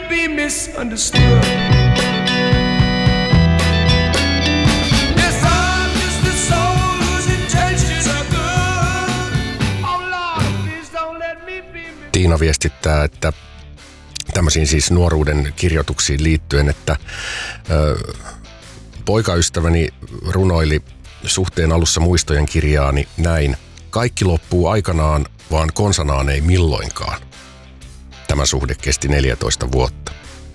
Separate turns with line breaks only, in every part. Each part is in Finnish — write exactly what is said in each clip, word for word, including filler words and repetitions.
be misunderstood. Yes, I'm just a soul whose intentions are good. Oh Lord, please don't let me be.
Tiina viestittää, että tämmöisiin siis nuoruuden kirjoituksiin liittyen, että ö, poikaystäväni runoili suhteen alussa muistojen kirjaani näin. Kaikki loppuu aikanaan, vaan konsanaan ei milloinkaan. Tämä suhde kesti neljätoista vuotta.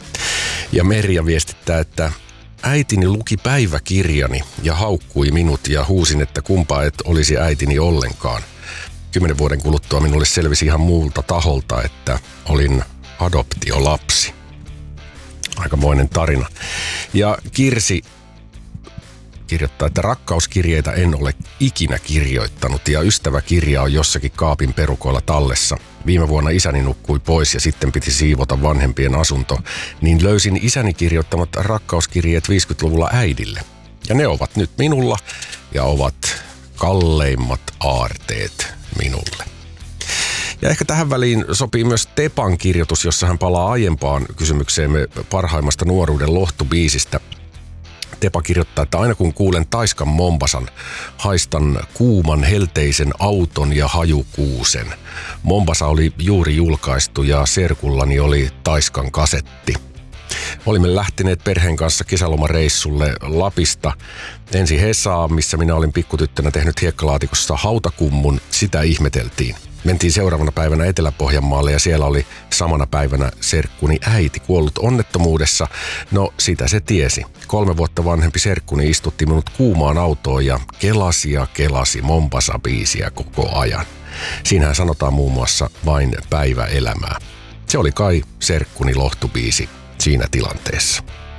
Ja Merja viestittää, että äitini luki päiväkirjani ja haukkui minut ja huusin, että kumpa et olisi äitini ollenkaan. Kymmenen vuoden kuluttua minulle selvisi ihan muulta taholta, että olin adoptiolapsi. Aikamoinen tarina. Ja Kirsi kirjoittaa, että rakkauskirjeitä en ole ikinä kirjoittanut ja ystäväkirja on jossakin kaapin perukoilla tallessa. Viime vuonna isäni nukkui pois ja sitten piti siivota vanhempien asunto, niin löysin isäni kirjoittamat rakkauskirjeet viisikymmentäluvulla äidille. Ja ne ovat nyt minulla ja ovat kalleimmat aarteet minulle. Ja ehkä tähän väliin sopii myös Tepan kirjoitus, jossa hän palaa aiempaan kysymykseemme parhaimmasta nuoruuden lohtubiisistä. Tepa kirjoittaa, että aina kun kuulen Taiskan Mombasan, haistan kuuman helteisen auton ja hajukuusen. Mombasa oli juuri julkaistu ja serkullani oli Taiskan kasetti. Olimme lähteneet perheen kanssa kesälomareissulle Lapista. Ensi Hesaa, missä minä olin pikkutyttönä tehnyt hiekkalaatikossa hautakummun, sitä ihmeteltiin. Mentiin seuraavana päivänä Etelä-Pohjanmaalle ja siellä oli samana päivänä serkkuni äiti kuollut onnettomuudessa. No sitä se tiesi. Kolme vuotta vanhempi serkkuni istutti minut kuumaan autoon ja kelasi ja kelasi Mombasa-biisiä koko ajan. Siinähän sanotaan muun muassa vain päiväelämää. Se oli kai serkkuni lohtubiisi siinä tilanteessa.